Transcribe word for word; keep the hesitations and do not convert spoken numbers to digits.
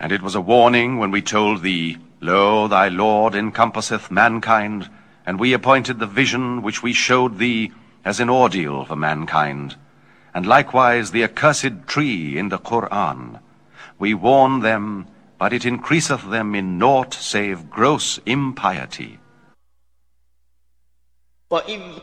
And it was a warning when we told thee, Lo, thy Lord encompasseth mankind, and we appointed the vision which we showed thee as an ordeal for mankind, and likewise the accursed tree in the Qur'an. We warn them, but it increaseth them in naught save gross impiety. وَإِذْ